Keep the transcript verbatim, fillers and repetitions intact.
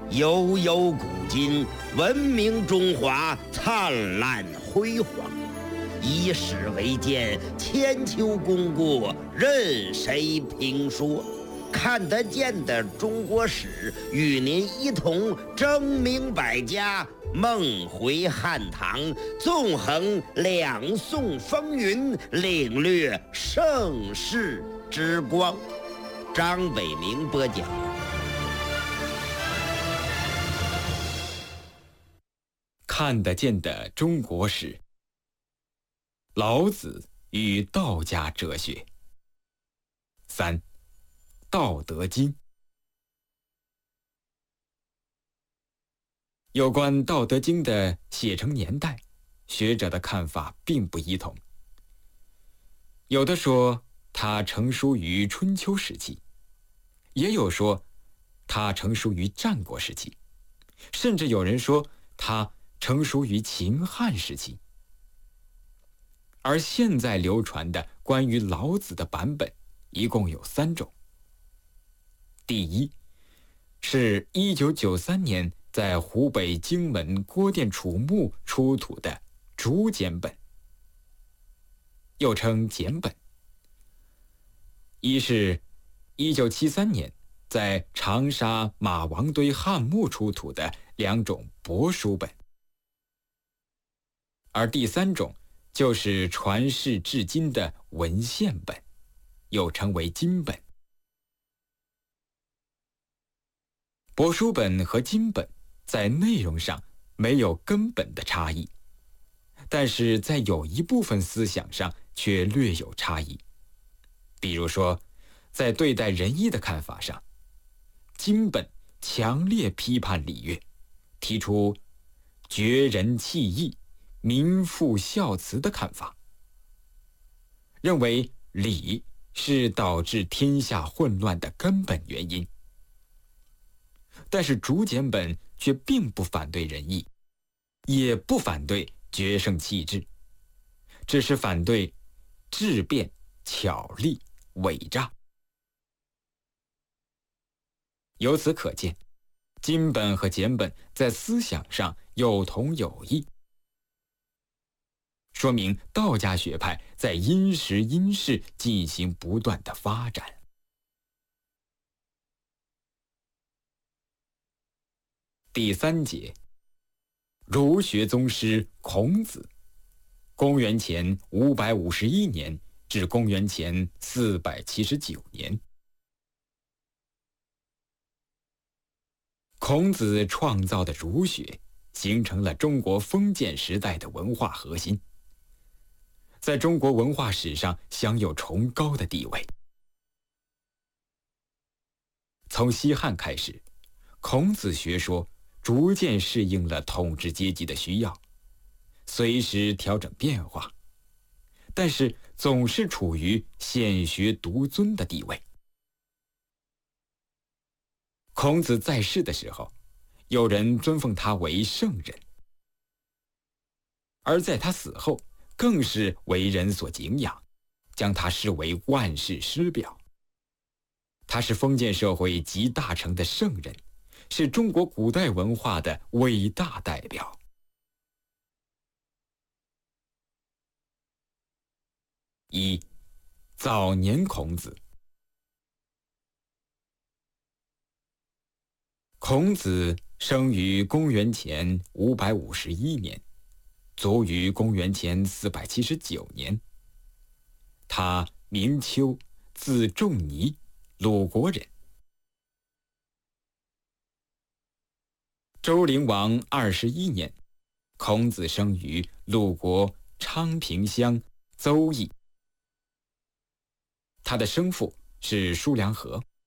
悠悠古今，文明中华灿烂辉煌。以史为鉴，千秋功过任谁评说。看得见的中国史，与您一同争鸣百家，梦回汉唐，纵横两宋风云，领略盛世之光。张伟明播讲。 看得见的中国史，老子与道家哲学。三，道德经。有关道德经的写成年代，学者的看法并不一同。有的说它成书于春秋时期，也有说它成书于战国时期，甚至有人说它成书于秦汉时期。而现在流传的关于老子的版本一共有三种。第一，是一九九三年在湖北荆门郭店楚墓出土的竹简本，又称简本。一是一九七三年在长沙马王堆汉墓出土的两种帛书本。而第三种就是传世至今的文献本，又称为金本。帛书本和金本在内容上没有根本的差异，但是在有一部分思想上却略有差异。比如说，在对待仁义的看法上，金本强烈批判礼乐，提出绝仁弃义、民复孝慈的看法，认为礼是导致天下混乱的根本原因。但是竹简本却并不反对仁义，也不反对决胜弃智，只是反对质变、巧立、伪诈。由此可见，金本和简本在思想上有同有异，说明道家学派在因时因势进行不断的发展。第三节，儒学宗师孔子，公元前五百五十一年至公元前四百七十九年。孔子创造的儒学形成了中国封建时代的文化核心，在中国文化史上享有崇高的地位。从西汉开始，孔子学说逐渐适应了统治阶级的需要，随时调整变化，但是总是处于显学独尊的地位。孔子在世的时候，有人尊奉他为圣人，而在他死后，更是为人所敬仰，将他视为万世师表。他是封建社会集大成的圣人，是中国古代文化的伟大代表。一，早年孔子。孔子生于公元前五百五十一年，卒于公元前四百七十九年。他名丘，字仲尼，鲁国人。周灵王二十一年，孔子生于鲁国昌平乡邹邑。他的生父是叔良和，